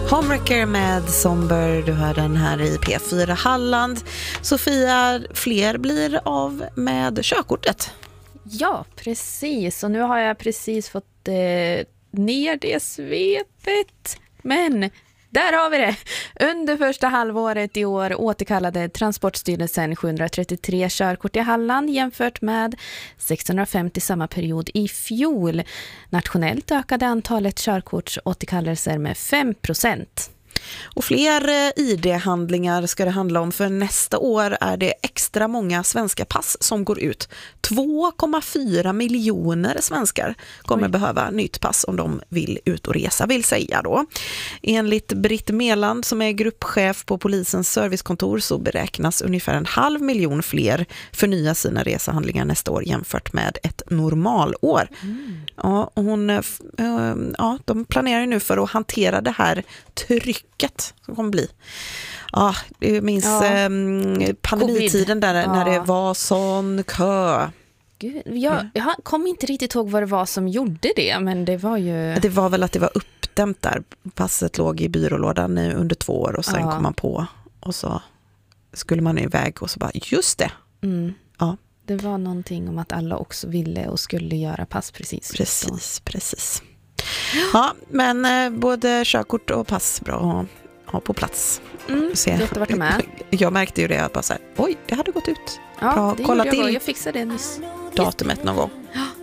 Homewrecker med Somber, du hör den här i P4 Halland. Sofia, fler blir av med körkortet. Ja, precis. Och nu har jag precis fått ner det svepet. Men där har vi det. Under första halvåret i år återkallade Transportstyrelsen 733 körkort i Halland jämfört med 650 samma period i fjol. Nationellt ökade antalet körkortsåterkallelser med 5%. Och fler ID-handlingar ska det handla om, för nästa år är det extra många svenska pass som går ut. 2,4 miljoner svenskar kommer behöva nytt pass om de vill ut och resa, vill säga då. Enligt Britt Meland som är gruppchef på polisens servicekontor så beräknas ungefär 500 000 fler förnya sina resehandlingar nästa år jämfört med ett normalår. Ja, de planerar nu för att hantera det här trycket som kommer bli. Ja, jag minns pandemitiden där när det var sån kö. Gud, jag kom inte riktigt ihåg vad det var som gjorde det, men det var ju... Det var väl att det var uppdämt där. Passet låg i byrålådan under 2 år och sen kom man på och så skulle man iväg och så bara, just det. Ja. Det var någonting om att alla också ville och skulle göra pass precis. Precis. Ja, men både körkort och pass bra att ha på plats. Vet du vart de är? Jag märkte ju det, bara så här, oj, det hade gått ut. Ja, bra, det kolla gjorde till jag fixade det nyss. datumet någon gång.